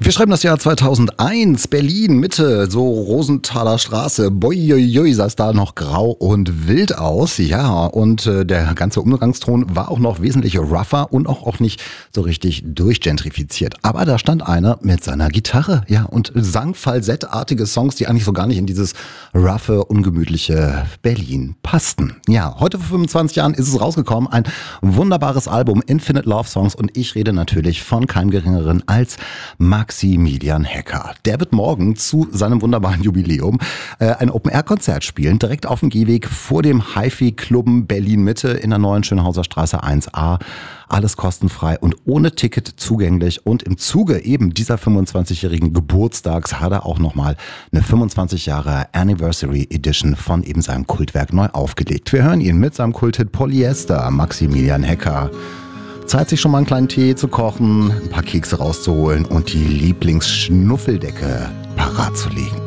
Wir schreiben das Jahr 2001, Berlin, Mitte, so Rosenthaler Straße. Boiuiui, sah es da noch grau und wild aus. Ja, und der ganze Umgangston war auch noch wesentlich rougher und auch nicht so richtig durchgentrifiziert. Aber da stand einer mit seiner Gitarre, ja, und sang falsettartige Songs, die eigentlich so gar nicht in dieses roughe, ungemütliche Berlin passten. Ja, heute vor 25 Jahren ist es rausgekommen, ein wunderbares Album, Infinite Love Songs, und ich rede natürlich von keinem Geringeren als Maximilian Hecker. Der wird morgen zu seinem wunderbaren Jubiläum ein Open-Air-Konzert spielen, direkt auf dem Gehweg vor dem HiFi-Club Berlin-Mitte in der neuen Schönhauser Straße 1a. Alles kostenfrei und ohne Ticket zugänglich. Und im Zuge eben dieser 25-jährigen Geburtstags hat er auch nochmal eine 25 Jahre Anniversary Edition von eben seinem Kultwerk neu aufgelegt. Wir hören ihn mit seinem Kulthit Polyester, Maximilian Hecker. Zeit, sich schon mal einen kleinen Tee zu kochen, ein paar Kekse rauszuholen und die Lieblingsschnuffeldecke parat zu legen.